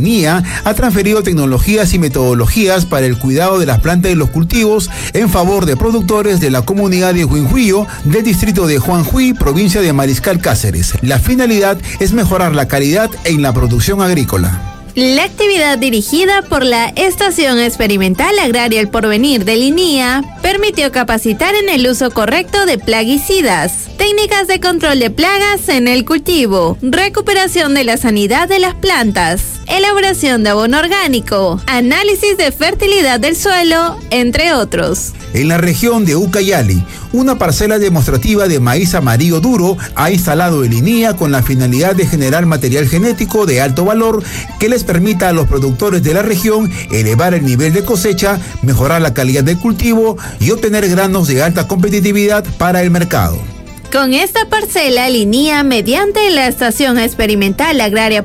INIA ha transferido tecnologías y metodologías para el cuidado de las plantas y los cultivos en favor de productores de la comunidad de Huinhuillo del distrito de Juanjuy, provincia de Mariscal Cáceres. La finalidad es mejorar la calidad en la producción agrícola. La actividad dirigida por la Estación Experimental Agraria El Porvenir del INIA permitió capacitar en el uso correcto de plaguicidas, técnicas de control de plagas en el cultivo, recuperación de la sanidad de las plantas, elaboración de abono orgánico, análisis de fertilidad del suelo, entre otros. En la región de Ucayali, una parcela demostrativa de maíz amarillo duro ha instalado el INIA con la finalidad de generar material genético de alto valor que les permita a los productores de la región elevar el nivel de cosecha, mejorar la calidad del cultivo y obtener granos de alta competitividad para el mercado. Con esta parcela, el INIA, mediante la Estación Experimental Agraria